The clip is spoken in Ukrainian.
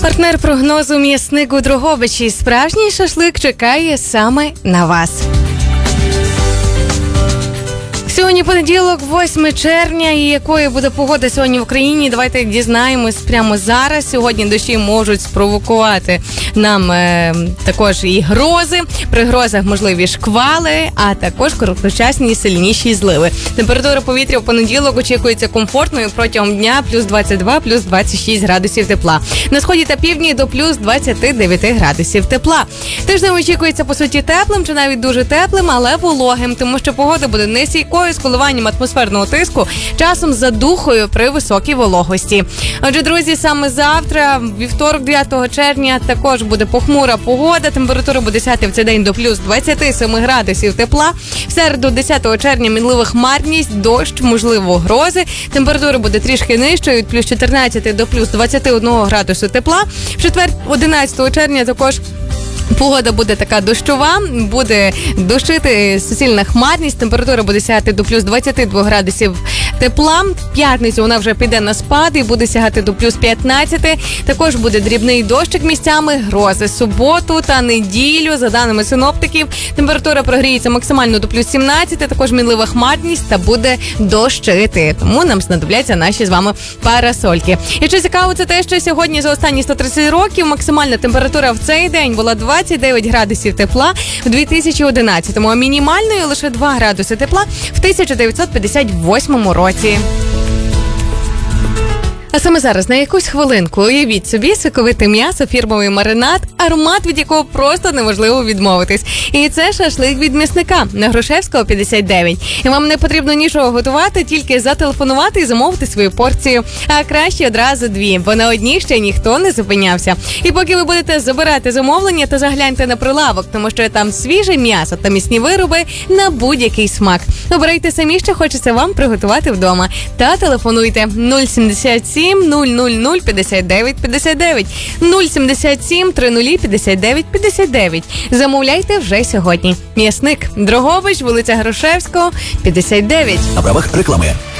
Партнер прогнозу «М'ясник» у Дрогобичі. Справжній шашлик чекає саме на вас. Сьогодні понеділок, 8 червня, і якою буде погода сьогодні в Україні, давайте дізнаємось прямо зараз. Сьогодні дощі можуть спровокувати нам також і грози, при грозах можливі шквали, а також короткочасні сильніші зливи. Температура повітря в понеділок очікується комфортною протягом дня плюс 22, плюс 26 градусів тепла. На сході та півдні до плюс 29 градусів тепла. Тиждень очікується, по суті, теплим чи навіть дуже теплим, але вологим, тому що погода буде нестійкою, з коливанням атмосферного тиску, часом задухою при високій вологості. Отже, друзі, саме завтра, вівторок, 9 червня, також буде похмура погода. Температура буде сягати в цей день до плюс 27 градусів тепла. В середу, 10 червня, мінлива хмарність, дощ, можливо, грози. Температура буде трішки нижчою, від плюс 14 до плюс 21 градусу тепла. В четвер, 11 червня, також погода буде така дощова, буде дощити суцільна хмарність, температура буде сягати до плюс 22 градусів тепла. В п'ятницю вона вже піде на спад і буде сягати до плюс 15. Також буде дрібний дощик місцями, грози. Суботу та неділю, за даними синоптиків, температура прогріється максимально до плюс 17, також мінлива хмарність та буде дощити. Тому нам знадобляться наші з вами парасольки. І що цікаво, це те, що сьогодні за останні 130 років максимальна температура в цей день була 29 градусів тепла в 2011-му, а мінімальною лише 2 градуси тепла в 1958 році. А саме зараз на якусь хвилинку уявіть собі соковите м'ясо, фірмовий маринад, аромат від якого просто неможливо відмовитись. І це шашлик від м'ясника на Грушевського, 59. І вам не потрібно нічого готувати, тільки зателефонувати і замовити свою порцію. А краще одразу 2, бо на одній ще ніхто не зупинявся. І поки ви будете забирати замовлення, то загляньте на прилавок, тому що там свіже м'ясо та м'ясні вироби на будь-який смак. Обирайте самі, що хочеться вам приготувати вдома. Та телефонуйте 077 000 59 59 077 30 59 59. Замовляйте вже сьогодні. М'ясник, Дрогобич, вулиця Грушевського, 59. На правах реклами.